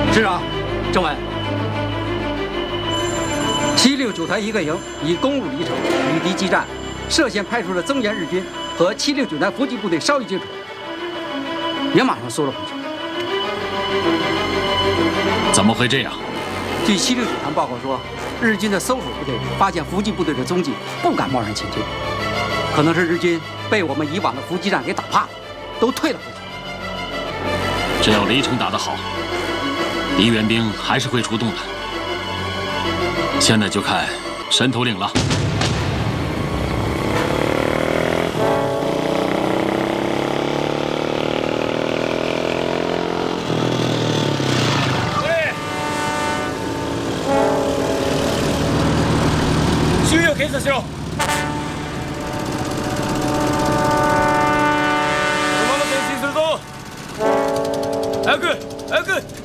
是啊，政委。769团一个营已攻入黎城，与敌激战，涉县派出了增援日军和769团伏击部队稍一接触，也马上缩了回去。 怎么会这样？ 据769团报告说，日军的搜索部队发现伏击部队的踪迹，不敢贸然前进，可能是日军被我们以往的伏击战给打怕了，都退了回去。 只要黎城打得好，敌援兵还是会出动的。现在就看神头领了。 周囲を検査しろ。このまま前進するぞ。早く早く。